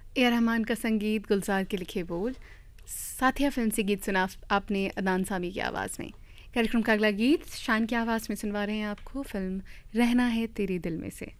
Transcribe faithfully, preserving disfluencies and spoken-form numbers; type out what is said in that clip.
A R Rahman का संगीत, गुलजार के लिखे बोल। साथिया फिल्म से गीत सुना आपने अदनान सामी की आवाज़ में। कार्यक्रम का अगला गीत शान की आवाज़ में सुनवा रहे हैं आपको फिल्म रहना है तेरे दिल में से।